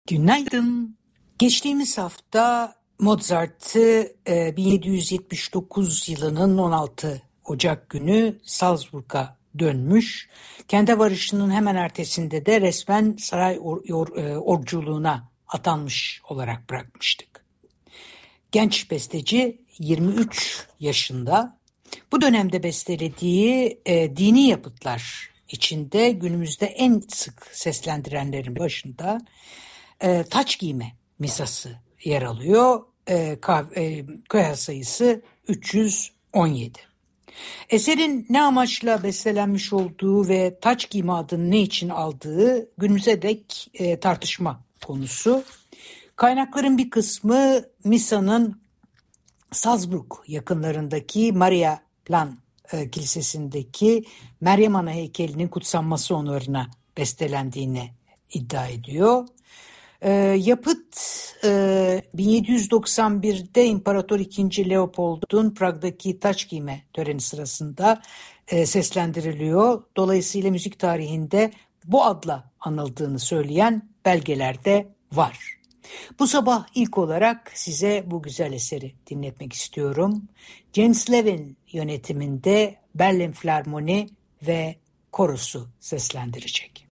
Günaydın. Geçtiğimiz hafta Mozart'ı 1779 yılının 16 Ocak günü Salzburg'a dönmüş. Kendi varışının hemen ertesinde de resmen saray orculuğuna atanmış olarak bırakmıştık. Genç besteci 23 yaşında. Bu dönemde bestelediği dini yapıtlar içinde günümüzde en sık seslendirenlerin başında taç giyme misası yer alıyor. Köy sayısı 317. Eserin ne amaçla bestelenmiş olduğu ve taç giyme adını ne için aldığı günümüze dek tartışma konusu. Kaynakların bir kısmı Misa'nın Salzburg yakınlarındaki Mariaplan Kilisesi'ndeki Meryem Ana heykelinin kutsanması onuruna bestelendiğini iddia ediyor. Yapıt 1791'de İmparator II. Leopold'un Prag'daki taç giyme töreni sırasında seslendiriliyor. Dolayısıyla müzik tarihinde bu adla anıldığını söyleyen belgeler de var. Bu sabah ilk olarak size bu güzel eseri dinletmek istiyorum. James Levin yönetiminde Berlin Filarmoni ve korosu seslendirecek.